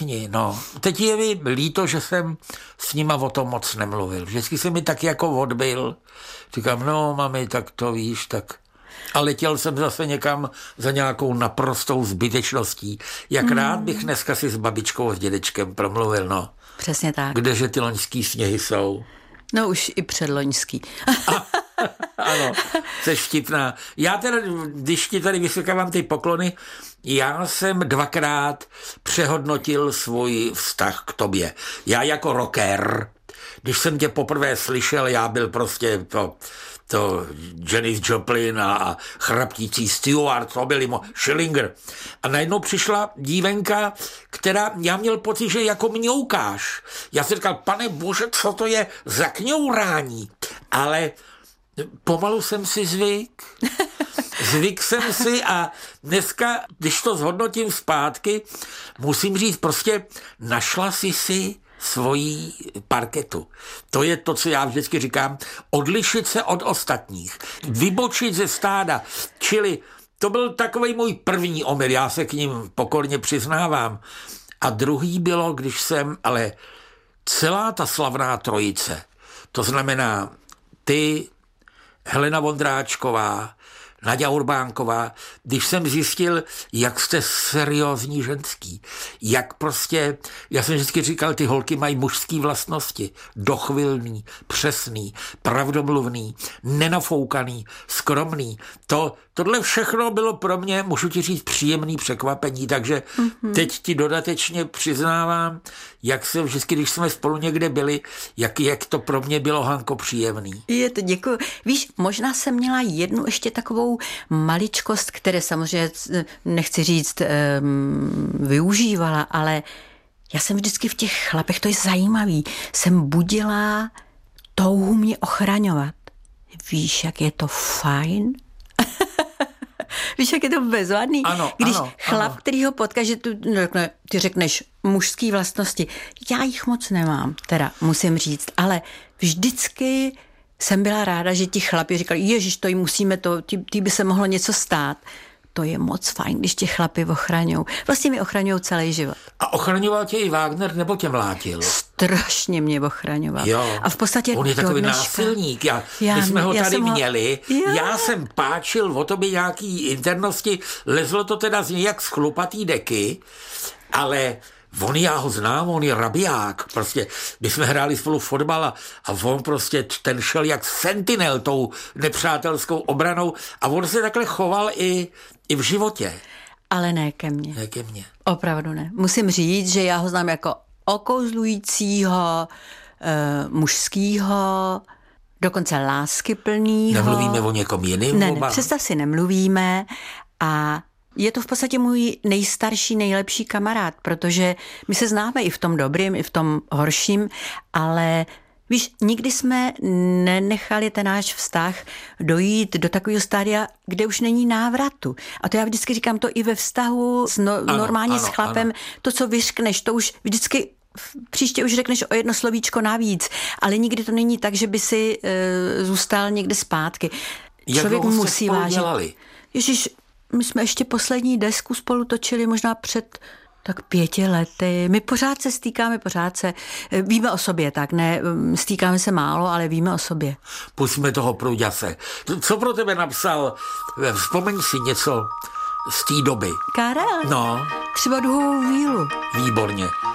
všichni, no. Teď je mi líto, že jsem s nima o tom moc nemluvil. Vždycky se mi tak jako odbil. Říkám, no mami, tak to víš, tak... A letěl jsem zase někam za nějakou naprostou zbytečností. Jak rád bych dneska si s babičkou a s dědečkem promluvil, no. Přesně tak. Kdeže ty loňský sněhy jsou? No už i předloňský. Ano, jsi vtipná. Já teda, když ti tady vysvětlávám ty poklony, já jsem 2krát přehodnotil svůj vztah k tobě. Já jako rocker, když jsem tě poprvé slyšel, já byl prostě to Janis Joplin a chraptící Stewart, to byl Schillinger. A najednou přišla dívenka, která, já měl pocit, že jako mňoukáš. Já si říkal, pane bože, co to je za kňourání? Ale pomalu jsem si zvyk jsem si a dneska, když to zhodnotím zpátky, musím říct, prostě našla si svojí parketu. To je to, co já vždycky říkám, odlišit se od ostatních, vybočit ze stáda, čili to byl takovej můj první omyl, já se k ním pokorně přiznávám. A druhý bylo, když jsem, ale celá ta slavná trojice, to znamená ty, Helena Vondráčková, Naďa Urbánková, když jsem zjistil, jak jste seriózní ženský, jak prostě, já jsem vždycky říkal, ty holky mají mužský vlastnosti, dochvilný, přesný, pravdomluvný, nenafoukaný, skromný. Tohle všechno bylo pro mě, můžu ti říct, příjemný překvapení, takže teď ti dodatečně přiznávám, jak jsem vždycky, když jsme spolu někde byli, jak to pro mě bylo, Hanko, příjemný. Je to, děkuju. Víš, možná jsem měla jednu ještě takovou maličkost, které samozřejmě, nechci říct, využívala, ale já jsem vždycky v těch chlapech, to je zajímavý, jsem budila touhu mě ochraňovat. Víš, jak je to fajn? Víš, jak je to bezvadný? Ano, když ano, chlap, ano. který ho potká, že ty řekneš mužský vlastnosti. Já jich moc nemám, teda musím říct, ale vždycky jsem byla ráda, že ti chlapi říkali, ježiš, to jí musíme, ty by se mohlo něco stát. To je moc fajn, když tě chlapi ochraňují. Vlastně mi ochraňují celý život. A ochraňoval tě i Wagner, nebo tě mlátil? Strašně mě ochraňoval. Jo. A v podstatě on je takový násilník. My jsme ho tady měli. Já jsem páčil o tobě nějaký internosti. Lezlo to teda z něj jak z chlupatý deky, ale já ho znám, on je rabiák. Prostě my jsme hráli spolu fotbal a on prostě ten šel jak sentinel tou nepřátelskou obranou a on se takhle choval i v životě. Ale ne ke mně. Ne ke mně. Opravdu ne. Musím říct, že já ho znám jako okouzlujícího, mužskýho, dokonce láskyplnýho. Nemluvíme o někom jiným? Ne, představ si, nemluvíme a je to v podstatě můj nejstarší, nejlepší kamarád, protože my se známe i v tom dobrým, i v tom horším, ale víš, nikdy jsme nenechali ten náš vztah dojít do takového stádia, kde už není návratu. A to já vždycky říkám, to i ve vztahu normálně s chlapem, to, co vyřkneš, to už vždycky příště už řekneš o jedno slovíčko navíc, ale nikdy to není tak, že by si zůstal někde zpátky. Člověk musí vážit. Ježiš, my jsme ještě poslední desku spolu točili možná před tak 5 lety. My pořád se stýkáme, víme o sobě, tak ne, stýkáme se málo, ale víme o sobě. Pustíme toho průďase. Co pro tebe napsal? Vzpomeň si něco z té doby. Karel? No. Třeba Duhovou vílu. Výborně.